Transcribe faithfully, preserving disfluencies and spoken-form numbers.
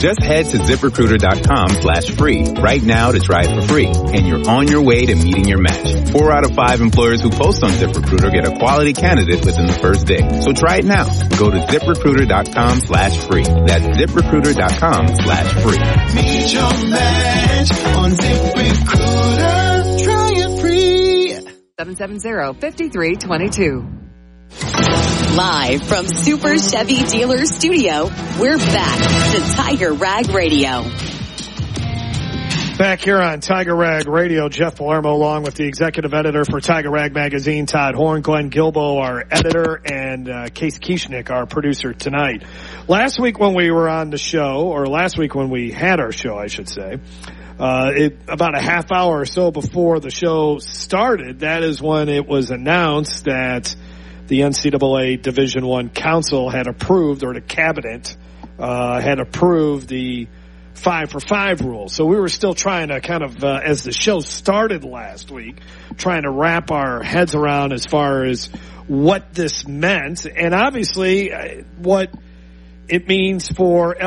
Just head to ZipRecruiter.com slash free right now to try it for free, and you're on your way to meeting your match. Four out of five employers who post on ZipRecruiter get a quality candidate within the first day. So try it now. Go to ZipRecruiter.com slash free. That's ZipRecruiter.com slash free. Meet your match on ZipRecruiter. Try it free. seven seven zero, five three two two. Live from Super Chevy Dealer Studio, we're back to Tiger Rag Radio. Back here on Tiger Rag Radio, Jeff Palermo along with the executive editor for Tiger Rag Magazine, Todd Horn, Glenn Gilbo, our editor, and uh, Case Kieschnick, our producer tonight. Last week when we were on the show, or last week when we had our show, I should say, uh, it, about a half hour or so before the show started, that is when it was announced that the N C double A Division I Council had approved, or the cabinet uh, had approved the five for five rule. So we were still trying to kind of, uh, as the show started last week, trying to wrap our heads around as far as what this meant, and obviously uh, what it means for